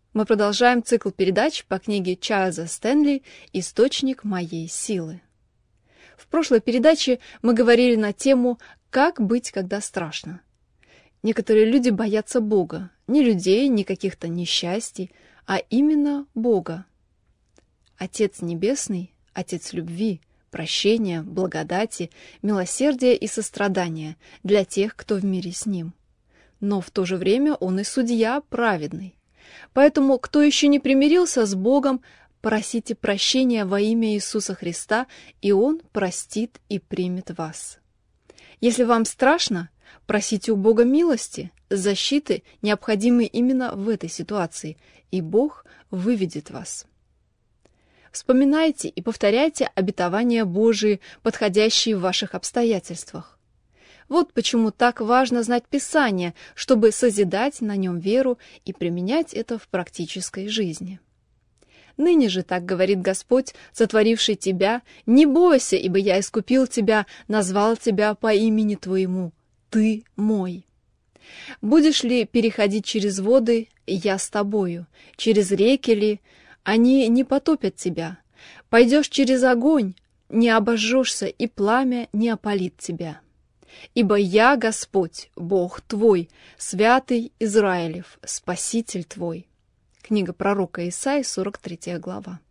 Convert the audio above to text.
Мы продолжаем цикл передач по книге Чарльза Стэнли «Источник моей силы». В прошлой передаче мы говорили на тему «Как быть, когда страшно?». Некоторые люди боятся Бога, не людей, не каких-то несчастий, а именно Бога. Отец Небесный, Отец любви, прощения, благодати, милосердия и сострадания для тех, кто в мире с Ним. Но в то же время Он и судья праведный. Поэтому, кто еще не примирился с Богом, просите прощения во имя Иисуса Христа, и Он простит и примет вас. Если вам страшно, просите у Бога милости, защиты, необходимой именно в этой ситуации, и Бог выведет вас. Вспоминайте и повторяйте обетования Божии, подходящие в ваших обстоятельствах. Вот почему так важно знать Писание, чтобы созидать на нем веру и применять это в практической жизни. Ныне же, так говорит Господь, сотворивший тебя, не бойся, ибо я искупил тебя, назвал тебя по имени твоему. Ты мой. Будешь ли переходить через воды, я с тобою, через реки ли, они не потопят тебя. Пойдешь через огонь, не обожжешься, и пламя не опалит тебя. Ибо я Господь, Бог твой, святый Израилев, Спаситель твой». Книга пророка Исаии, 43 глава.